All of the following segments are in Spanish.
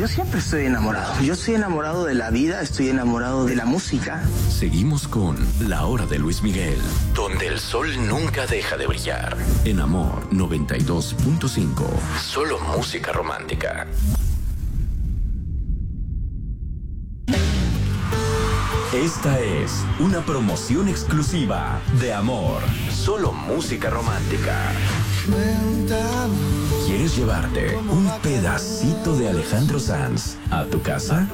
Yo siempre estoy enamorado. Yo estoy enamorado de la vida, estoy enamorado de la música. Seguimos con La Hora de Luis Miguel, donde el sol nunca deja de brillar. En Amor 92.5. Solo música romántica. Esta es una promoción exclusiva de Amor. Solo música romántica. ¿Quieres llevarte un pedacito de Alejandro Sanz a tu casa?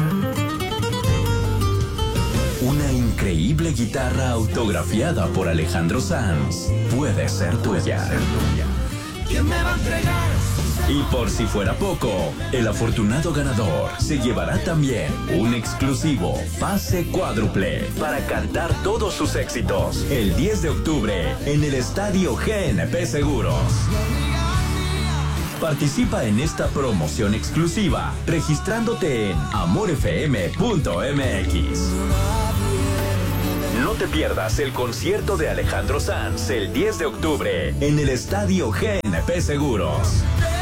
Una increíble guitarra autografiada por Alejandro Sanz puede ser tuya. ¿Quién me va a entregar? Y por si fuera poco, el afortunado ganador se llevará también un exclusivo pase cuádruple para cantar todos sus éxitos el 10 de octubre en el Estadio GNP Seguros. Participa en esta promoción exclusiva registrándote en amorfm.mx. No te pierdas el concierto de Alejandro Sanz el 10 de octubre en el Estadio GNP Seguros.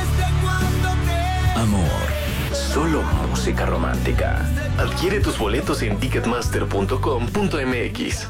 Amor, solo música romántica. Adquiere tus boletos en ticketmaster.com.mx.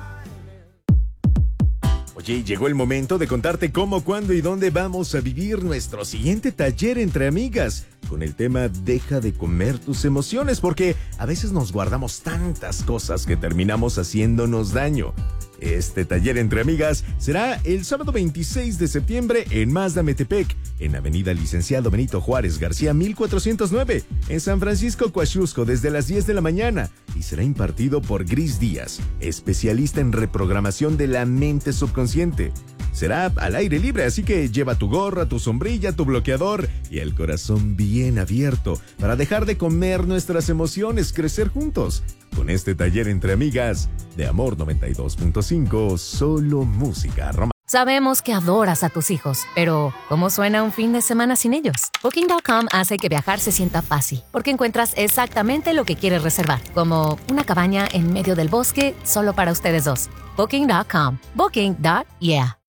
Oye, llegó el momento de contarte cómo, cuándo y dónde vamos a vivir nuestro siguiente taller entre amigas, con el tema Deja de comer tus emociones, porque a veces nos guardamos tantas cosas que terminamos haciéndonos daño. Este taller entre amigas será el sábado 26 de septiembre en Mazda Metepec, en Avenida Licenciado Benito Juárez García 1409, en San Francisco Coaxusco, desde las 10 de la mañana, y será impartido por Gris Díaz, especialista en reprogramación de la mente subconsciente. Será al aire libre, así que lleva tu gorra, tu sombrilla, tu bloqueador y el corazón bien abierto para dejar de comer nuestras emociones, crecer juntos. Con este taller entre amigas de Amor 92.5, solo música romántica. Sabemos que adoras a tus hijos, pero ¿cómo suena un fin de semana sin ellos? Booking.com hace que viajar se sienta fácil, porque encuentras exactamente lo que quieres reservar, como una cabaña en medio del bosque solo para ustedes dos. Booking.com. Booking.yeah.